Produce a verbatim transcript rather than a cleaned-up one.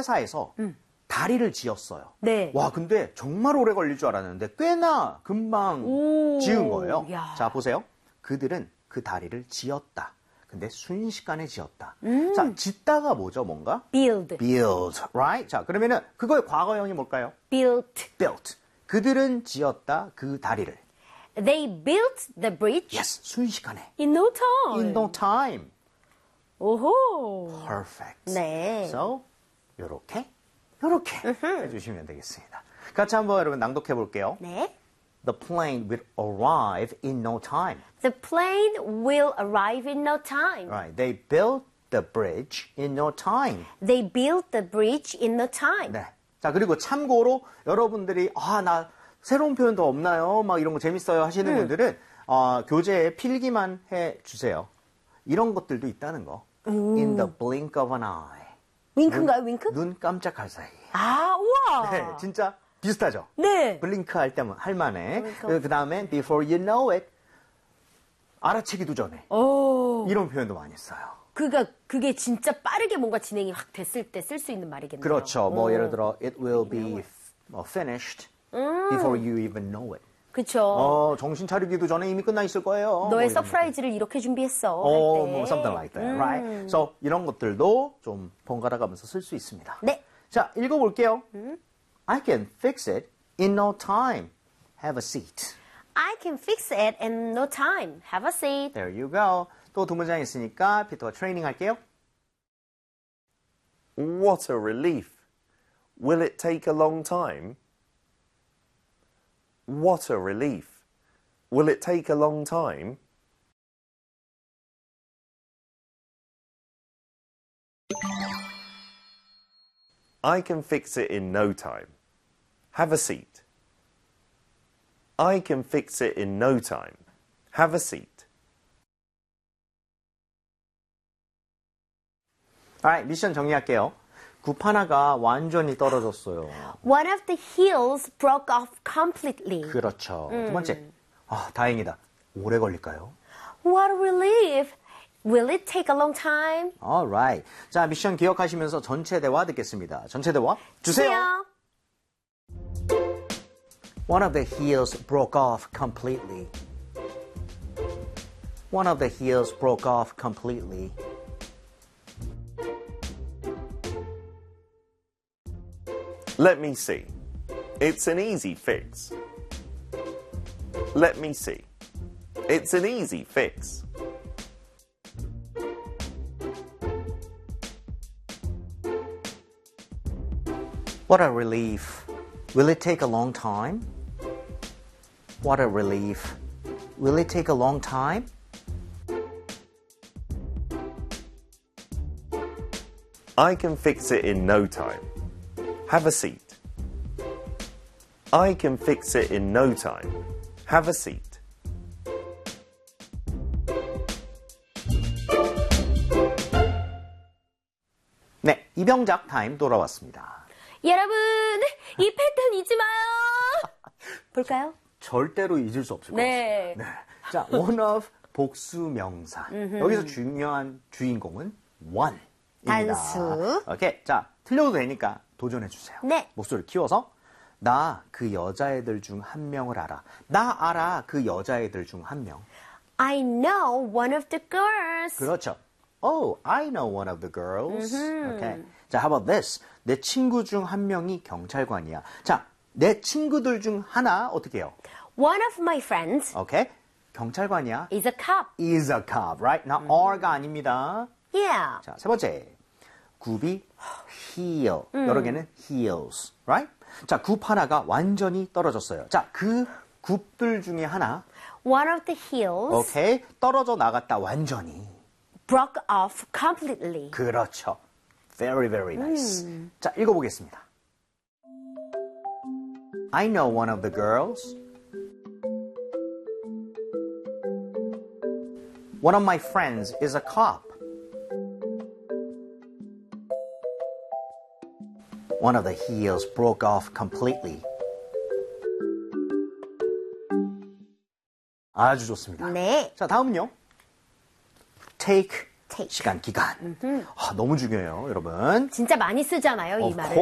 회사에서 음. 다리를 지었어요. 네. 와, 근데 정말 오래 걸릴 줄 알았는데 꽤나 금방 오, 지은 거예요. 야. 자, 보세요. 그들은 그 다리를 지었다. 근데 순식간에 지었다. 음. 자, 짓다가 뭐죠, 뭔가? build, build, right? 자, 그러면은 그거의 과거형이 뭘까요? built. built. 그들은 지었다, 그 다리를. They built the bridge yes, 순식간에. in no time. in no time. 오호. perfect. 네. so, 요렇게, 요렇게 해주시면 되겠습니다. 같이 한번 여러분 낭독해 볼게요. 네. The plane will arrive in no time. The plane will arrive in no time. Right. They built the bridge in no time. They built the bridge in no time. 네. 자, 그리고 참고로 여러분들이 아, 나 새로운 표현 더 없나요? 막 이런 거 재밌어요 하시는 음. 분들은 어, 교재에 필기만 해 주세요. 이런 것들도 있다는 거. 음. In the blink of an eye. 윙크인가요, 윙크? 눈 깜짝할 사이. 아, 우와. 네, 진짜 비슷하죠? 네. 블링크 할 때만 할 만해. 블링크. 그 다음에 before you know it. 알아채기도 전에. 오. 이런 표현도 많이 써요. 그가 그게 진짜 빠르게 뭔가 진행이 확 됐을 때 쓸 수 있는 말이겠네요. 그렇죠. 뭐 오. 예를 들어 it will be f- finished before you even know it. 그쵸. 어, 정신 차리기도 전에 이미 끝나 있을 거예요. 너의 뭐 이런 서프라이즈를 이렇게 준비했어. 어, 할 때. 뭐 something like that, 음. right? So 이런 것들도 좀 번갈아 가면서 쓸 수 있습니다. 네. 자, 읽어볼게요. I can fix it in no time. Have a seat. I can fix it in no time. Have a seat. There you go. 또 두 문장 있으니까 피터가 트레이닝 할게요. What a relief. Will it take a long time? What a relief. Will it take a long time? I can fix it in no time. Have a seat. I can fix it in no time. Have a seat. Alright, 미션 정리할게요. 구파나가 완전히 떨어졌어요. One of the heels broke off completely. 그렇죠. 두 번째. 아, 다행이다. 오래 걸릴까요? What a relief. Will it take a long time? Alright. 자, 미션 기억하시면서 전체 대화 듣겠습니다. 전체 대화 주세요. One of the heels broke off completely. One of the heels broke off completely. Let me see. It's an easy fix. Let me see. It's an easy fix. What a relief. Will it take a long time? What a relief. Will it take a long time? I can fix it in no time. Have a seat. I can fix it in no time. Have a seat. 네, 이병작 타임 돌아왔습니다. 여러분, 이 패턴 잊지 마요. 볼까요? 절대로 잊을 수 없을 것 네. 같습니다. 네. 자, one of 복수 명사. 여기서 중요한 주인공은 one. 단수. 오케이. 자, 틀려도 되니까 도전해 주세요. 네. 목소리를 키워서 나 그 여자애들 중 한 명을 알아. 나 알아 그 여자애들 중 한 명. I know one of the girls. 그렇죠. Oh, I know one of the girls. Okay. 자, how about this? 내 친구 중 한 명이 경찰관이야. 자, 내 친구들 중 하나 어떻게 해요? One of my friends 오케이. 경찰관이야. is a cop. is a cop, right? 나 are가 아닙니다. Yeah. 자, 세 번째. 굽이 heel. 여러 개는 heels, right? 자, 굽 하나가 완전히 떨어졌어요. 자, 그 굽들 중에 하나. One of the heels 오케이. 떨어져 나갔다 완전히. broke off completely. 그렇죠. Very, very nice. 자, 읽어보겠습니다. I know one of the girls. One of my friends is a cop. One of the heels broke off completely. 아주 좋습니다. 네. 자, 다음은요. Take take. 시간, 기간. 아, 너무 중요해요, 여러분. 진짜 많이 쓰잖아요, 이 Of 말을.